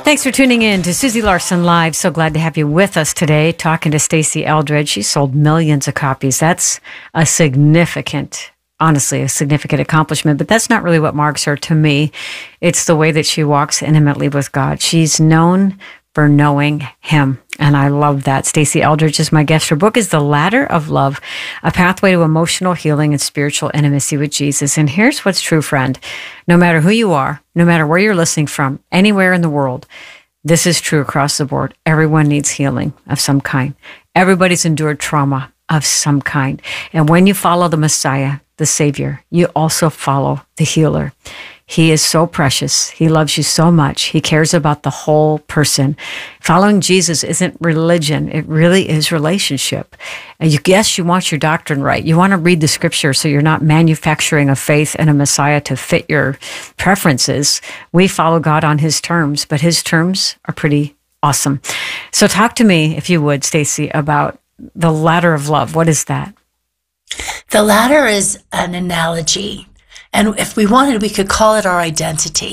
Thanks for tuning in to Susie Larson Live. So glad to have you with us today, talking to Stacey Eldredge. She sold millions of copies. That's honestly, a significant accomplishment, but that's not really what marks her to me. It's the way that she walks intimately with God. She's known for knowing Him, and I love that. Stacey Eldredge is my guest. Her book is The Ladder of Love, A Pathway to Emotional Healing and Spiritual Intimacy with Jesus. And here's what's true, friend. No matter who you are, no matter where you're listening from, anywhere in the world, this is true across the board. Everyone needs healing of some kind. Everybody's endured trauma of some kind. And when you follow the Messiah, the Savior, you also follow the healer. He is so precious. He loves you so much. He cares about the whole person. Following Jesus isn't religion. It really is relationship. And yes, you want your doctrine right. You want to read the scripture so you're not manufacturing a faith and a Messiah to fit your preferences. We follow God on His terms, but His terms are pretty awesome. So talk to me, if you would, Stacey, about the ladder of love. What is that? The ladder is an analogy. And if we wanted, we could call it our identity.